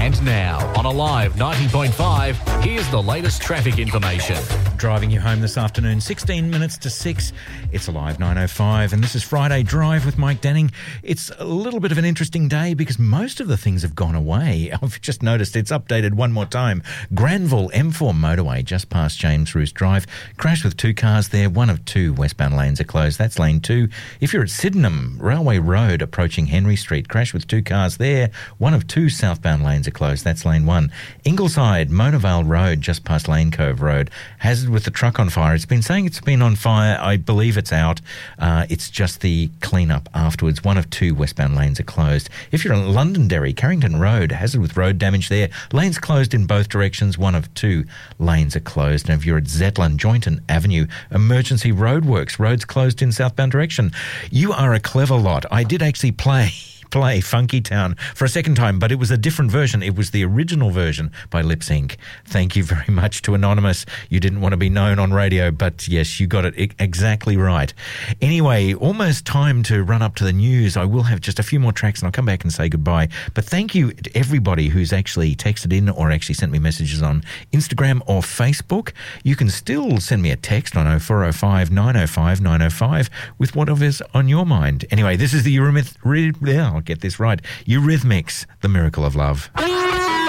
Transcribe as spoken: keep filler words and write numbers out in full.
And now, on Alive ninety point five, here's the latest traffic information. Driving you home this afternoon, sixteen minutes to six. It's Alive nine oh five, and this is Friday Drive with Mike Denning. It's a little bit of an interesting day because most of the things have gone away. I've just noticed it's updated one more time. Granville M four motorway just past James Roos Drive. Crash with two cars there. One of two westbound lanes are closed. That's lane two. If you're at Sydenham Railway Road approaching Henry Street, crash with two cars there. One of two southbound lanes are closed. That's lane one. Ingleside Mona Vale Road just past Lane Cove Road. Hazard with the truck on fire. It's been saying it's been on fire. I believe it's out. Uh, it's just the clean-up afterwards. One of two westbound lanes are closed. If you're in Londonderry, Carrington Road, hazard with road damage there. Lanes closed in both directions. One of two lanes are closed. And if you're at Zetland, Joynton Avenue, emergency roadworks. Roads closed in southbound direction. You are a clever lot. I did actually play... play Funky Town for a second time, but it was a different version. It was the original version by Lip Sync. Thank you very much to Anonymous. You didn't want to be known on radio, but yes, you got it I- exactly right. Anyway, almost time to run up to the news. I will have just a few more tracks and I'll come back and say goodbye. But thank you to everybody who's actually texted in or actually sent me messages on Instagram or Facebook. You can still send me a text on oh four oh five, nine oh five, nine oh five with whatever's on your mind. Anyway, this is the Eurythmics. I'll get this right. Eurythmics, The Miracle of Love.